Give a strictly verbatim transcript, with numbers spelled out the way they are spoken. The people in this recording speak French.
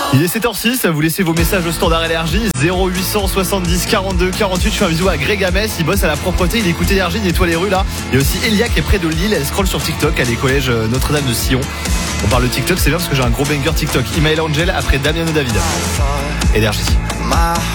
Il est sept heures six, vous laissez vos messages au standard énergie zéro huit cent soixante-dix quarante-deux quarante-huit. Je fais un bisou à Greg Hamès, il bosse à la propreté, il écoute énergie, il nettoie les rues là. Il y a aussi Elia qui est près de Lille, elle scrolle sur TikTok, elle est collège Notre-Dame de Sion. On parle de TikTok, c'est bien parce que j'ai un gros banger TikTok. Imael Angel après Damiano David. Énergie.